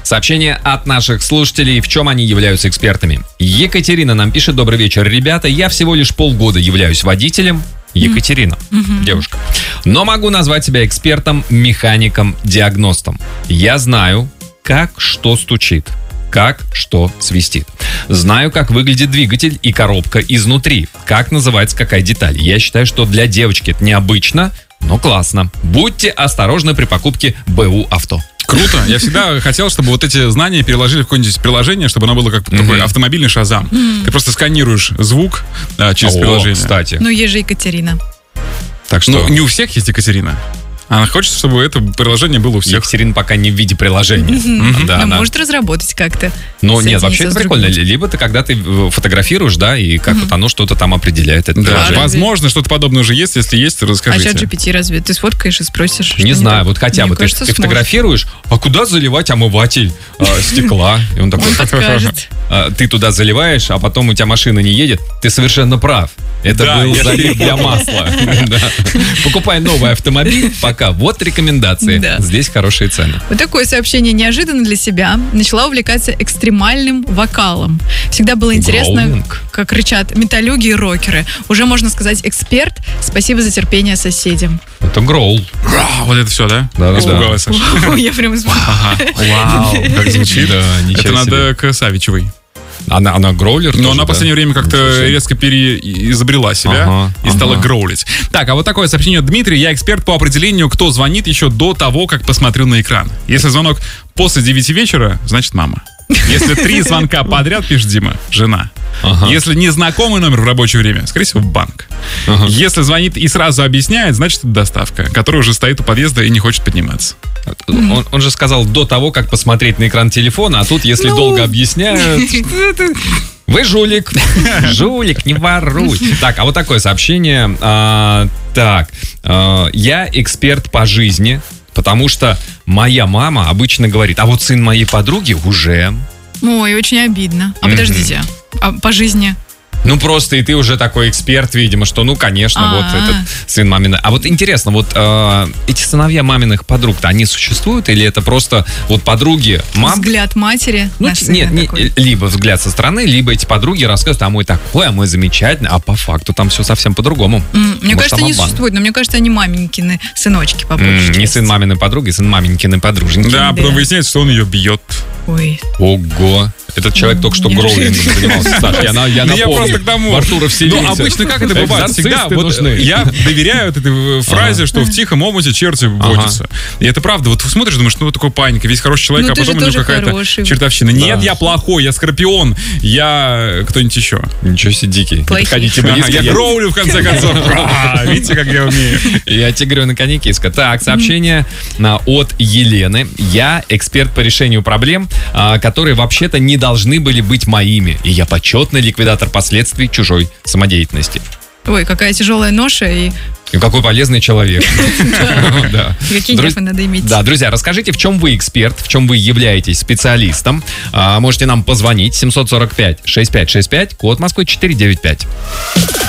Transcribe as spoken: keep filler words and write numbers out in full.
Сообщение от наших слушателей, в чем они являются экспертами. Екатерина нам пишет: добрый вечер, ребята, я всего лишь полгода являюсь водителем. Екатерина, mm-hmm. девушка. Но могу назвать себя экспертом, механиком, диагностом. Я знаю, как что стучит, как что свистит. Знаю, как выглядит двигатель и коробка изнутри, как называется какая деталь. Я считаю, что для девочки это необычно, но классно. Будьте осторожны при покупке БУ авто. Круто. Я всегда хотел, чтобы вот эти знания переложили в какое-нибудь приложение, чтобы оно было как mm-hmm. такой автомобильный Шазам. Mm-hmm. Ты просто сканируешь звук а, через О, приложение. Кстати. Ну, есть же Екатерина. Так что... Ну, не у всех есть Екатерина. Она хочет, чтобы это приложение было у всех. Екатерина пока не в виде приложения. Mm-hmm. Да, она... может разработать как-то. Ну, нет, вообще это прикольно. Либо ты, когда ты фотографируешь, да, и как mm-hmm. вот оно что-то там определяет. Это да, возможно, что-то подобное уже есть. Если есть, расскажите. А чат джи пи ти разве? Ты сфоткаешь и спросишь? Не знаю, вот хотя бы. Ты фотографируешь, а куда заливать омыватель стекла? И он такой... подскажет. Ты туда заливаешь, а потом у тебя машина не едет. Ты совершенно прав. Это да, был залив для масла. Да. Покупай новый автомобиль, пока. Вот рекомендации. Да. Здесь хорошие цены. Вот такое сообщение неожиданно для себя. Начала увлекаться экстремальным вокалом. Всегда было интересно, Гроулинг. Как рычат металлюги и рокеры. Уже можно сказать эксперт. Спасибо за терпение соседям. Это гроул. Вот это все, да? Да, да. Испугалась, Саша. Я прям испугалась. Вау, как звучит. Это надо к Савичевой. Она, она гроулер Но тоже, она в да? последнее время как-то резко переизобрела себя ага, и ага. стала гроулить. Так, а вот такое сообщение от Дмитрия. Я эксперт по определению, кто звонит еще до того, как посмотрел на экран. Если звонок после девяти вечера, значит мама. Если три звонка подряд, пишет Дима, жена. Ага. Если незнакомый номер в рабочее время, скорее всего, в банк. Ага. Если звонит и сразу объясняет, значит, это доставка, которая уже стоит у подъезда и не хочет подниматься. Он, он же сказал до того, как посмотреть на экран телефона, а тут, если ну... долго объясняют... Вы жулик, жулик, не воруй. Так, а вот такое сообщение. А, так, а, я эксперт по жизни, потому что моя мама обычно говорит, а вот сын моей подруги уже... Ой, очень обидно. А mm-hmm. подождите, а по жизни... Ну, просто и ты уже такой эксперт, видимо, что, ну, конечно, А-а-а. вот этот сын маминой. А вот интересно, вот э, эти сыновья маминых подруг-то, они существуют или это просто вот подруги мам? Взгляд матери ну, на сына нет, не, такой. Либо взгляд со стороны, либо эти подруги рассказывают, а мой такой, а мой замечательный, а по факту там все совсем по-другому. Mm, мне Может, кажется, они существуют, но мне кажется, они маменькины сыночки по большей mm, Не сын маминой подруги, сын маменькины подруженьки. Да, потом да. выясняется, что он ее бьет. Ой. Ого. Этот человек только что гроулингом занимался, Саша. Я, я напомню. Я просто к тому. В Артура вселился. Ну, обычно как это бывает? Всегда вот я доверяю этой фразе, ага. что в тихом омуте черти водятся. Ага. И это правда. Вот смотришь, думаешь, ну, такой паника, весь хороший человек, ну, а потом у него какая-то хороший. чертовщина. Да. Нет, я плохой, я скорпион, я кто-нибудь еще. Ничего себе дикий. Подходите близко. Я гроулю, в конце концов. Видите, как я умею. Я тебе на коне киска. Так, сообщение от Елены. Я эксперт по решению проблем, которые вообще-то не должны были быть моими. И я почетный ликвидатор последствий чужой самодеятельности. Ой, какая тяжелая ноша и... И какой полезный человек. Какие нервы надо иметь. Да, друзья, расскажите, в чем вы эксперт, в чем вы являетесь специалистом. Можете нам позвонить семь сорок пять шестьдесят пять шестьдесят пять, код Москвы четыреста девяносто пять.